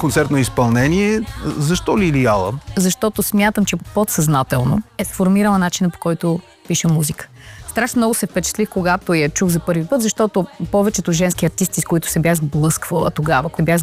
концертно изпълнение. Защо Лили Алън? Защото смятам, че подсъзнателно е сформирала начина, по който пише музика. Страшно много се впечатлих, когато я чух за първи път, защото повечето женски артисти, с които се бях сблъсквала тогава, които бях